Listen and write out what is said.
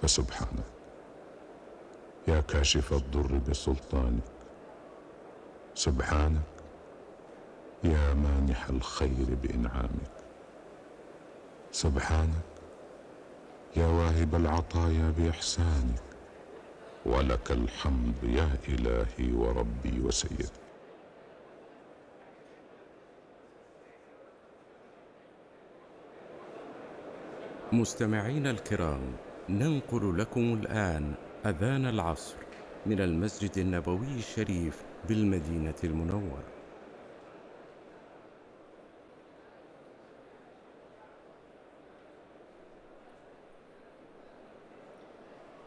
فسبحانك يا كاشف الضر بسلطانك، سبحانك يا مانح الخير بإنعامك، سبحانك يا واهب العطايا بإحسانك، ولك الحمد يا إلهي وربي وسيدي. مستمعينا الكرام، ننقل لكم الآن أذان العصر من المسجد النبوي الشريف بالمدينة المنورة.